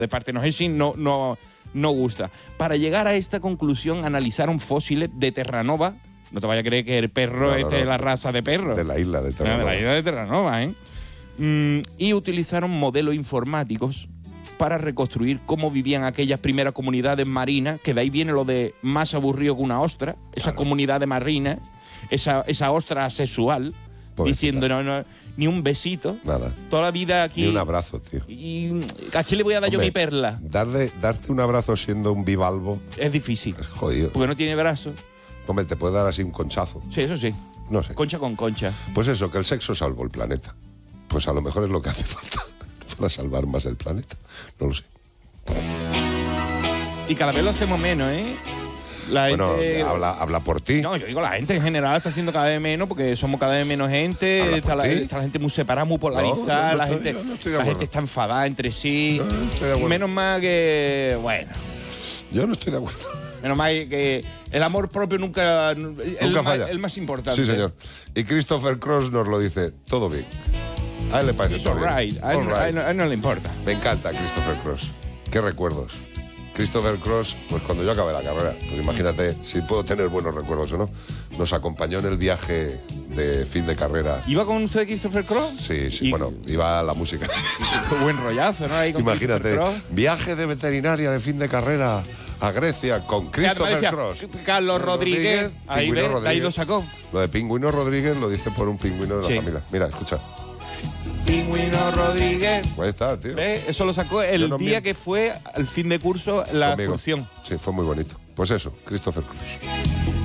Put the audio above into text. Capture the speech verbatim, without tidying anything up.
de Partenogenesis no, no, no gusta. Para llegar a esta conclusión analizaron fósiles de Terranova. No te vayas a creer que el perro No, no, este no. es la raza de perro. De la isla de No, Terranova. de la isla de Terranova, ¿eh? Mm, y utilizaron modelos informáticos para reconstruir cómo vivían aquellas primeras comunidades marinas, que de ahí viene lo de más aburrido que una ostra, esa Claro. comunidad de marinas, esa, esa ostra sexual, Pobrecita. diciendo no, no, ni un besito, Nada. toda la vida aquí. Ni un abrazo, tío. Y ¿a quién le voy a dar yo Hombre, mi perla? Darle, darte un abrazo siendo un bivalvo Es difícil, es jodido. porque no tiene brazos. Hombre, te puede dar así un conchazo. Sí, eso sí, No sé. concha con concha. Pues eso, que el sexo salvó el planeta. Pues a lo mejor es lo que hace falta para salvar más el planeta. No lo sé. Y cada vez lo hacemos menos, ¿eh? La Bueno, gente... habla, habla por ti. No, yo digo, la gente en general está haciendo cada vez menos porque somos cada vez menos gente, Habla está por la, ti. está la gente muy separada, muy polarizada, No, no, no la, estoy- gente, yo no estoy de la acuerdo. gente está enfadada entre sí. No, no estoy de acuerdo. Menos mal que, bueno, Yo no estoy de acuerdo. menos mal que el amor propio nunca, el, Nunca más, falla. el más importante. Sí, señor. Y Christopher Cross nos lo dice, todo bien. A él le parece It's todo bien. alright, a, él All no- a él right. no- a él no le importa. Me encanta Christopher Cross. Qué recuerdos. Christopher Cross, pues cuando yo acabé la carrera, pues imagínate si puedo tener buenos recuerdos o no. Nos acompañó en el viaje de fin de carrera. ¿Iba con usted Christopher Cross? Sí, sí, Y- bueno, iba la música. Buen rollazo, ¿no? Ahí con Imagínate, Christopher Cross. viaje de veterinaria de fin de carrera a Grecia con Ya, Christopher decía, Cross. Carlos Rodríguez, ahí Pingüino ve, de ahí Rodríguez. lo sacó. Lo de Pingüino Rodríguez lo dice por un pingüino de la Sí. familia. Mira, escucha. Pingüino Rodríguez. Ahí está, tío. ¿Ves? Eso lo sacó el Yo no día miento. que fue al fin de curso la Conmigo. excursión. Sí, fue muy bonito. Pues eso, Christopher Cross.